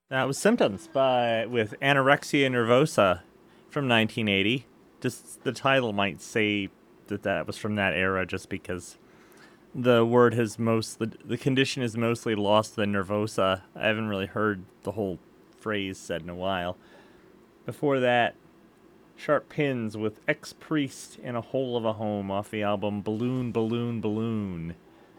That was Symptoms with Anorexia Nervosa from 1980. Just the title might say that was from that era, just because the condition is mostly lost to the nervosa. I haven't really heard the whole phrase said in a while. Before that, Sharp Pins with Ex Priest in a Hole of a Home off the album Balloon Balloon Balloon.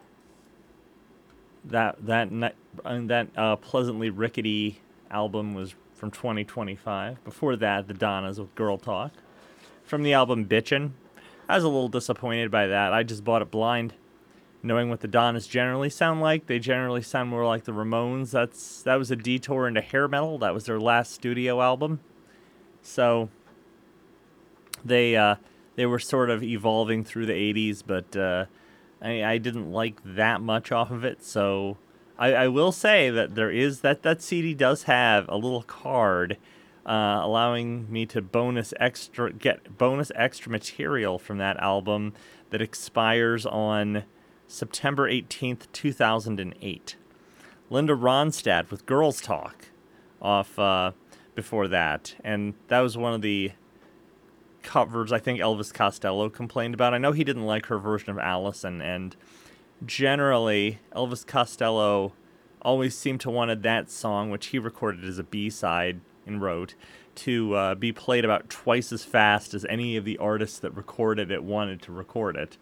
That pleasantly rickety album was from 2025. Before that, the Donnas with Girl Talk. From the album Bitchin'. I was a little disappointed by that. I just bought it blind, knowing what the Donnas generally sound like. They generally sound more like the Ramones. That was a detour into hair metal. That was their last studio album. So they were sort of evolving through the 80s, but I didn't like that much off of it. So I will say that that CD does have a little card allowing me to get bonus extra material from that album that expires on September 18th, 2008. Linda Ronstadt with Girls Talk off before that, and that was one of the covers I think Elvis Costello complained about. I know he didn't like her version of Allison, and generally Elvis Costello always seemed to wanted that song, which he recorded as a B-side and wrote, to be played about twice as fast as any of the artists that recorded it wanted to record it.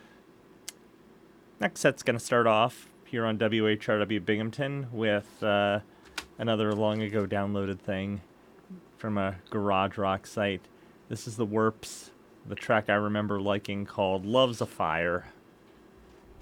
Next set's going to start off here on WHRW Binghamton with another long ago downloaded thing from a garage rock site. This is the Werps, the track I remember liking called Love's a Fire.